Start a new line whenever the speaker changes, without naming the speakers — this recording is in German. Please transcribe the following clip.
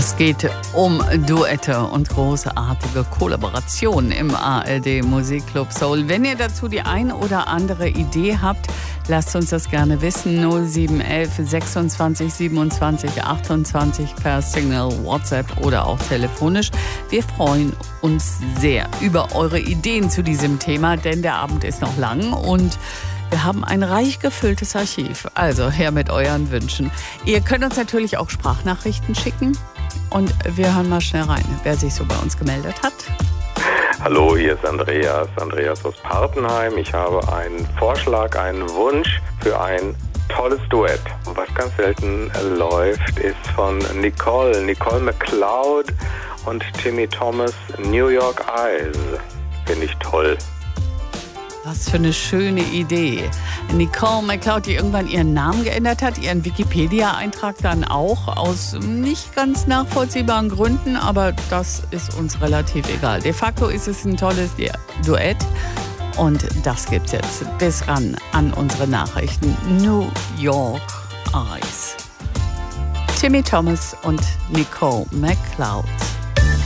Es geht um Duette und großartige Kollaborationen im ARD Musikclub Soul. Wenn ihr dazu die ein oder andere Idee habt, lasst uns das gerne wissen. 0711 26 27 28 per Signal, WhatsApp oder auch telefonisch. Wir freuen uns sehr über eure Ideen zu diesem Thema, denn der Abend ist noch lang und wir haben ein reich gefülltes Archiv. Also her mit euren Wünschen. Ihr könnt uns natürlich auch Sprachnachrichten schicken. Und wir hören mal schnell rein, wer sich so bei uns gemeldet hat.
Hallo, hier ist Andreas aus Partenheim. Ich habe einen Vorschlag, einen Wunsch für ein tolles Duett. Was ganz selten läuft, ist von Nicole McLeod und Timmy Thomas, New York Eyes. Finde ich toll.
Was für eine schöne Idee. Nicole McLeod, die irgendwann ihren Namen geändert hat, ihren Wikipedia-Eintrag dann auch, aus nicht ganz nachvollziehbaren Gründen, aber das ist uns relativ egal. De facto ist es ein tolles Duett und das gibt's jetzt bis ran an unsere Nachrichten. New York Eyes. Timmy Thomas und Nicole McLeod.